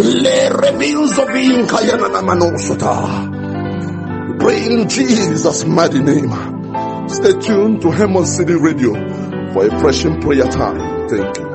Le reveals of being Kayana Manosota. Pray in Jesus' mighty name. Stay tuned to Hemon City Radio for a pressing prayer time. Thank you.